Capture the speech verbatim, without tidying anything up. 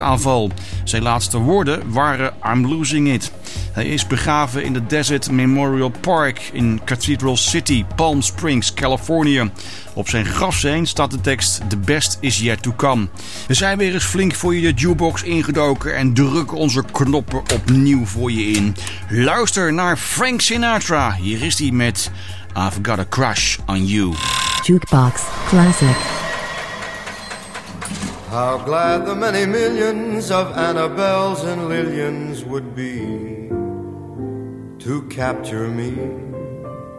aanval. Zijn laatste woorden waren I'm losing it. Hij is begraven in de Desert Memorial Park in Cathedral City, Palm Springs, Californië. Op zijn grafsteen staat de tekst The best is yet to come. We zijn weer eens flink voor je de jukebox ingedoken en drukken onze knoppen opnieuw voor je in. Luister naar Frank Sinatra. Hier is hij met I've got a crush on you. Jukebox Classic. How glad the many millions of Annabelles and Lillians would be to capture me.